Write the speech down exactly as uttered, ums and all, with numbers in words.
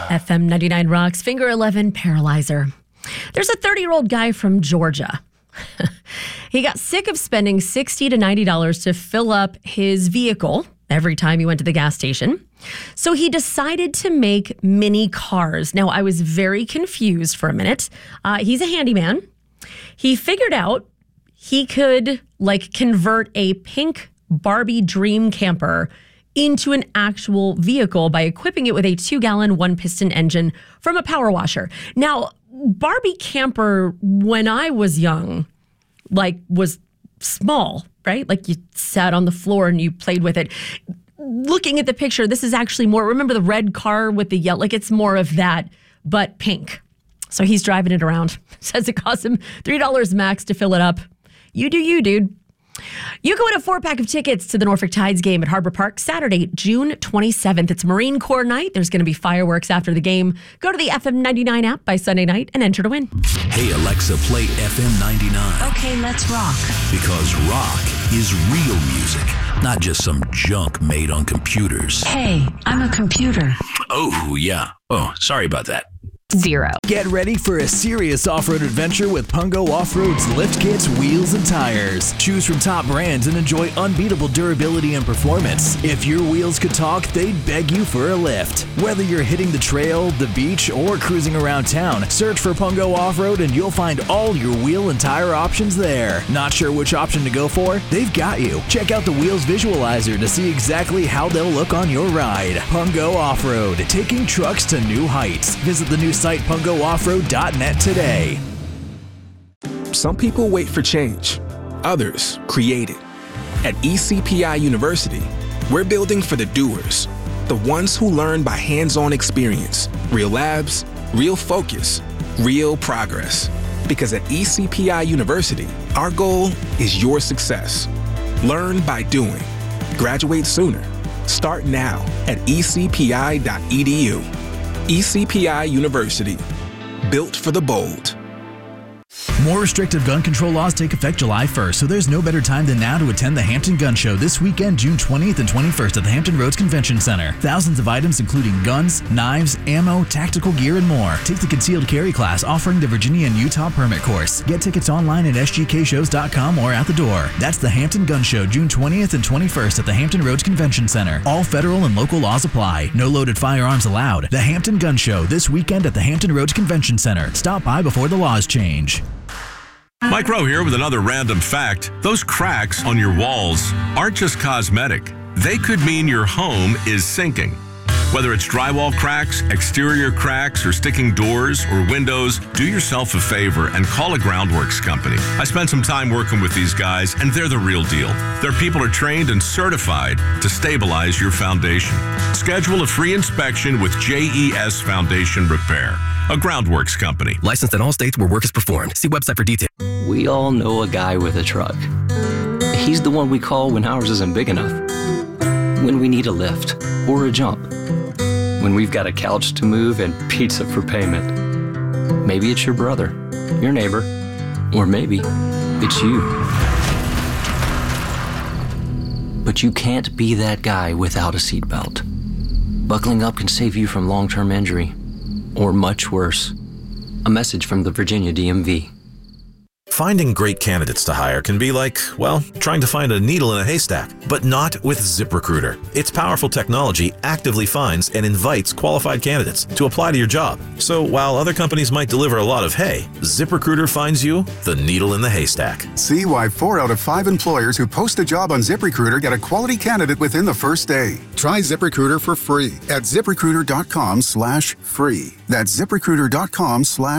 F M ninety-nine Rocks, Finger eleven, Paralyzer. There's a thirty-year-old guy from Georgia. He got sick of spending sixty to ninety dollars to fill up his vehicle every time he went to the gas station. So he decided to make mini cars. Now, I was very confused for a minute. Uh, he's a handyman. He figured out he could like convert a pink Barbie dream camper into an actual vehicle by equipping it with a two-gallon, one-piston engine from a power washer. Now, Barbie camper, when I was young, like was small, right? Like you sat on the floor and you played with it. Looking at the picture, this is actually more, remember the red car with the yellow? Like it's more of that, but pink. So he's driving it around. Says it costs him three dollars max to fill it up. You do you, dude. You can win a four-pack of tickets to the Norfolk Tides game at Harbor Park Saturday, June twenty-seventh. It's Marine Corps night. There's going to be fireworks after the game. Go to the F M ninety-nine app by Sunday night and enter to win. Hey, Alexa, play F M ninety-nine. Okay, let's rock. Because rock is real music, not just some junk made on computers. Hey, I'm a computer. Oh, yeah. Oh, sorry about that. Zero. Get ready for a serious off-road adventure with Pungo Off-Road's lift kits, wheels, and tires. Choose from top brands and enjoy unbeatable durability and performance. If your wheels could talk, they'd beg you for a lift. Whether you're hitting the trail, the beach, or cruising around town, search for Pungo Off-Road and you'll find all your wheel and tire options there. Not sure which option to go for? They've got you. Check out the Wheels Visualizer to see exactly how they'll look on your ride. Pungo Off-Road, taking trucks to new heights. Visit the new site pungo off road dot net today. Some people wait for change. Others create it. At E C P I University, we're building for the doers, the ones who learn by hands-on experience, real labs, real focus, real progress. Because at E C P I University, our goal is your success. Learn by doing. Graduate sooner. Start now at e c p i dot e d u. E C P I University, built for the bold. More restrictive gun control laws take effect July first, so there's no better time than now to attend the Hampton Gun Show this weekend, June twentieth and twenty-first at the Hampton Roads Convention Center. Thousands of items including guns, knives, ammo, tactical gear, and more. Take the concealed carry class offering the Virginia and Utah permit course. Get tickets online at s g k shows dot com or at the door. That's the Hampton Gun Show, June twentieth and twenty-first at the Hampton Roads Convention Center. All federal and local laws apply. No loaded firearms allowed. The Hampton Gun Show this weekend at the Hampton Roads Convention Center. Stop by before the laws change. Mike Rowe here with another random fact. Those cracks on your walls aren't just cosmetic. They could mean your home is sinking. Whether it's drywall cracks, exterior cracks, or sticking doors or windows, do yourself a favor and call a Groundworks company. I spent some time working with these guys, and they're the real deal. Their people are trained and certified to stabilize your foundation. Schedule a free inspection with J E S Foundation Repair, a Groundworks company. Licensed in all states where work is performed. See website for details. We all know a guy with a truck. He's the one we call when ours isn't big enough. When we need a lift or a jump. When we've got a couch to move and pizza for payment. Maybe it's your brother, your neighbor, or maybe it's you. But you can't be that guy without a seatbelt. Buckling up can save you from long-term injury, or much worse. A message from the Virginia D M V. Finding great candidates to hire can be like, well, trying to find a needle in a haystack, but not with ZipRecruiter. Its powerful technology actively finds and invites qualified candidates to apply to your job. So while other companies might deliver a lot of hay, ZipRecruiter finds you the needle in the haystack. See why four out of five employers who post a job on ZipRecruiter get a quality candidate within the first day. Try ZipRecruiter for free at ziprecruiter dot com slash free. That's ziprecruiter dot com slash